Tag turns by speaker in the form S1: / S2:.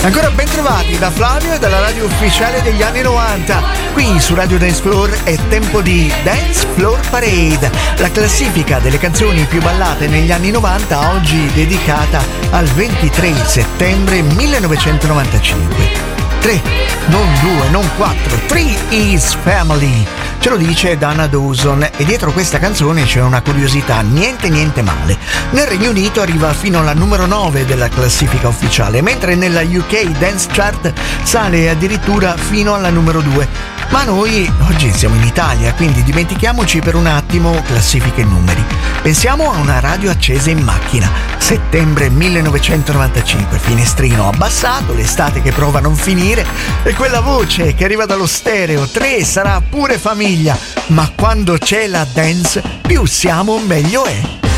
S1: Ancora ben trovati da Flavio e dalla radio ufficiale degli anni 90. Qui su Radio Dance Floor è tempo di Dance Floor Parade, la classifica delle canzoni più ballate negli anni 90, oggi dedicata al 23 settembre 1995. 3, non 2, non 4, 3 is family. Ce lo dice Dana Dawson e dietro questa canzone c'è una curiosità niente male. Nel Regno Unito arriva fino alla numero 9 della classifica ufficiale, mentre nella UK Dance Chart sale addirittura fino alla numero 2. Ma noi oggi siamo in Italia, quindi dimentichiamoci per un attimo classifiche e numeri. Pensiamo a una radio accesa in macchina. Settembre 1995, finestrino abbassato, l'estate che prova a non finire e quella voce che arriva dallo stereo. 3 sarà pure famiglia, ma quando c'è la dance più siamo meglio è.